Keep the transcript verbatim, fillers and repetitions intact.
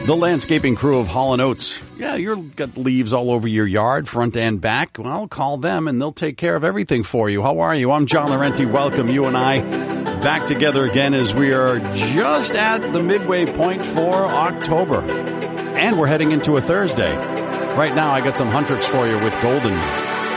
The landscaping crew of Hall and Oates. Yeah, you've got leaves all over your yard, front and back. Well, call them and they'll take care of everything for you. How are you? I'm John Laurenti. Welcome, you and I, back together again as we are just at the midway point for October. And we're heading into a Thursday. Right now, I got some Huntrix for you with Golden.